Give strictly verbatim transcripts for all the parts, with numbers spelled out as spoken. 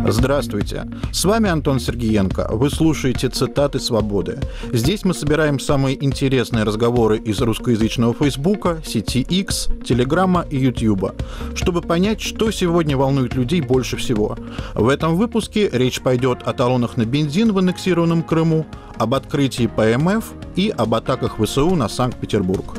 Здравствуйте, с вами Антон Сергеенко. Вы слушаете «Цитаты свободы». Здесь мы собираем самые интересные разговоры из русскоязычного Фейсбука, сети X, Телеграма и Ютьюба, чтобы понять, что сегодня волнует людей больше всего. В этом выпуске речь пойдет о талонах на бензин в аннексированном Крыму, об открытии ПМФ и об атаках ВСУ на Санкт-Петербург.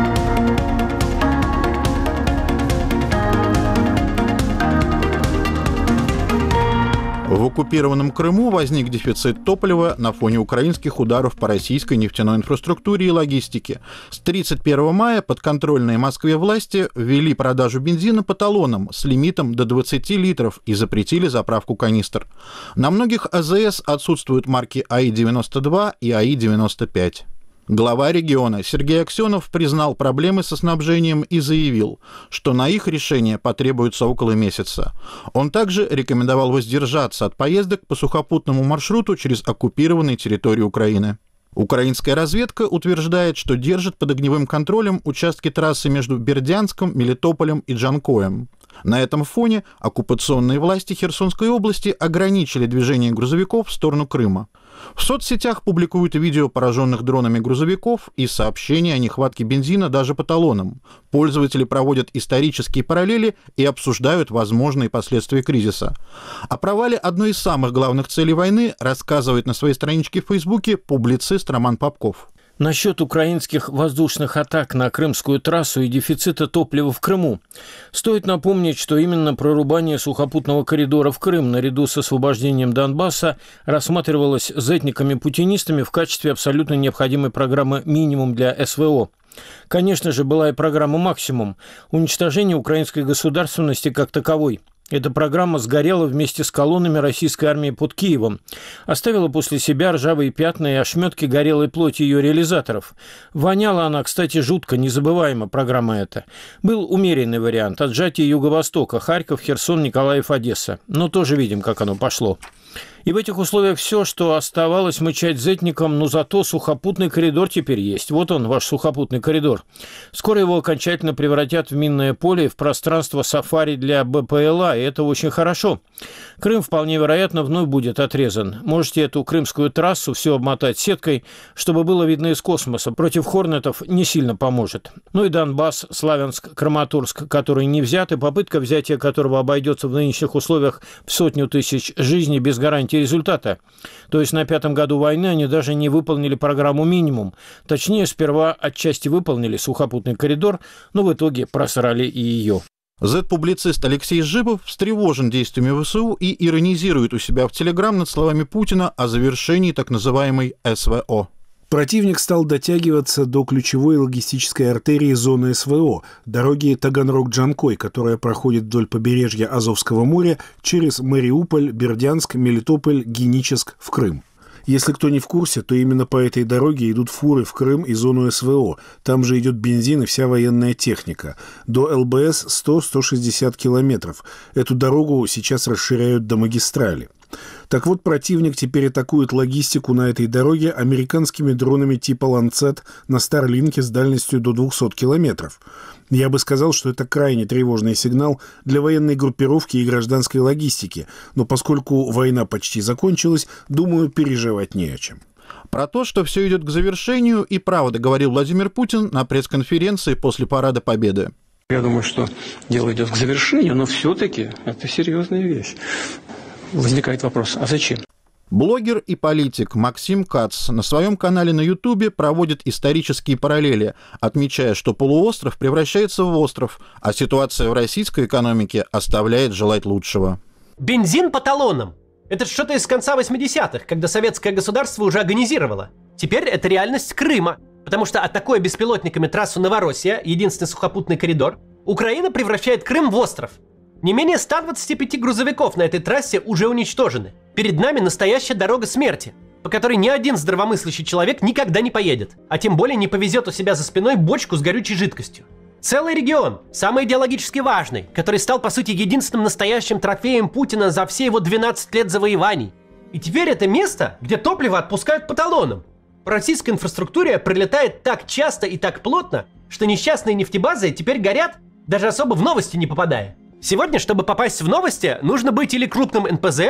В оккупированном Крыму возник дефицит топлива на фоне украинских ударов по российской нефтяной инфраструктуре и логистике. С тридцать первого мая подконтрольные Москве власти ввели продажу бензина по талонам с лимитом до двадцати литров и запретили заправку канистр. На многих АЗС отсутствуют марки АИ девяносто два и АИ девяносто пять. Глава региона Сергей Аксенов признал проблемы со снабжением и заявил, что на их решение потребуется около месяца. Он также рекомендовал воздержаться от поездок по сухопутному маршруту через оккупированные территории Украины. Украинская разведка утверждает, что держит под огневым контролем участки трассы между Бердянском, Мелитополем и Джанкоем. На этом фоне оккупационные власти Херсонской области ограничили движение грузовиков в сторону Крыма. В соцсетях публикуют видео пораженных дронами грузовиков и сообщения о нехватке бензина даже по талонам. Пользователи проводят исторические параллели и обсуждают возможные последствия кризиса. О провале одной из самых главных целей войны рассказывает на своей страничке в Фейсбуке публицист Роман Попков. Насчет украинских воздушных атак на Крымскую трассу и дефицита топлива в Крыму. Стоит напомнить, что именно прорубание сухопутного коридора в Крым наряду с освобождением Донбасса рассматривалось зетниками-путинистами в качестве абсолютно необходимой программы «Минимум» для СВО. Конечно же, была и программа «Максимум» – уничтожение украинской государственности как таковой. Эта программа сгорела вместе с колоннами российской армии под Киевом, оставила после себя ржавые пятна и ошметки горелой плоти ее реализаторов. Воняла она, кстати, жутко, незабываемо, программа эта. Был умеренный вариант – отжатие Юго-Востока, Харьков, Херсон, Николаев, Одесса. Но тоже видим, как оно пошло. И в этих условиях все, что оставалось мычать зетникам, но зато сухопутный коридор теперь есть. Вот он, ваш сухопутный коридор. Скоро его окончательно превратят в минное поле и в пространство сафари для БПЛА, и это очень хорошо. Крым вполне вероятно вновь будет отрезан. Можете эту крымскую трассу все обмотать сеткой, чтобы было видно из космоса. Против хорнетов не сильно поможет. Ну и Донбасс, Славянск, Краматорск, который не взят, и попытка взятия которого обойдется в нынешних условиях в сотню тысяч жизней без гарантии результата. То есть на пятом году войны они даже не выполнили программу «Минимум». Точнее, сперва отчасти выполнили сухопутный коридор, но в итоге просрали и ее. Зет-публицист Алексей Жибов встревожен действиями ВСУ и иронизирует у себя в Телеграм над словами Путина о завершении так называемой СВО. Противник стал дотягиваться до ключевой логистической артерии зоны СВО, дороги Таганрог-Джанкой, которая проходит вдоль побережья Азовского моря через Мариуполь, Бердянск, Мелитополь, Геническ в Крым. Если кто не в курсе, то именно по этой дороге идут фуры в Крым и зону СВО. Там же идет бензин и вся военная техника. До ЛБС сто - сто шестьдесят километров. Эту дорогу сейчас расширяют до магистрали. Так вот, противник теперь атакует логистику на этой дороге американскими дронами типа «Ланцет» на Старлинке с дальностью до двухсот километров. Я бы сказал, что это крайне тревожный сигнал для военной группировки и гражданской логистики, но поскольку война почти закончилась, думаю, переживать не о чем. Про то, что все идет к завершению, и правда говорил Владимир Путин на пресс-конференции после Парада Победы. Я думаю, что дело идет к завершению, но все-таки это серьезная вещь. Возникает вопрос, а зачем? Блогер и политик Максим Кац на своем канале на Ютубе проводит исторические параллели, отмечая, что полуостров превращается в остров, а ситуация в российской экономике оставляет желать лучшего. Бензин по талонам. Это что-то из конца восьмидесятых, когда советское государство уже агонизировало. Теперь это реальность Крыма, потому что атакуя беспилотниками трассу Новороссия, единственный сухопутный коридор, Украина превращает Крым в остров. Не менее ста двадцати пяти грузовиков на этой трассе уже уничтожены. Перед нами настоящая дорога смерти, по которой ни один здравомыслящий человек никогда не поедет, а тем более не повезет у себя за спиной бочку с горючей жидкостью. Целый регион, самый идеологически важный, который стал, по сути, единственным настоящим трофеем Путина за все его двенадцать лет завоеваний. И теперь это место, где топливо отпускают по талонам. По российской инфраструктуре прилетает так часто и так плотно, что несчастные нефтебазы теперь горят, даже особо в новости не попадая. Сегодня, чтобы попасть в новости, нужно быть или крупным эн пэ зэ,